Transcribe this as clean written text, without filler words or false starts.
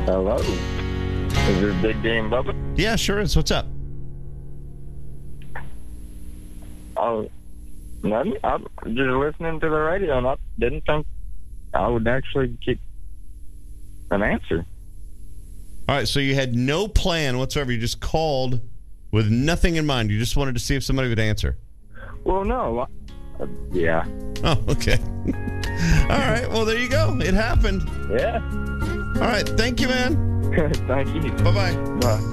Hello. Is this Big Game Bubba? Yeah, sure is. What's up? Oh, nothing. I'm just listening to the radio, and I didn't think I would actually get an answer. All right, so you had no plan whatsoever. You just called with nothing in mind. You just wanted to see if somebody would answer. Well, no. Yeah. Oh, okay. All right, well, there you go. It happened. Yeah. All right, thank you, man. Thank you. Bye-bye. Bye.